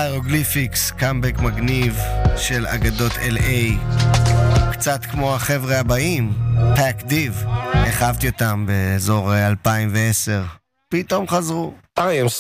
ההירוגליפיקס, קאמבק מגניב של אגדות LA, קצת כמו החבר'ה הבאים, פאק דיב, החבתי אותם באזור 2010, פתאום חזרו. I am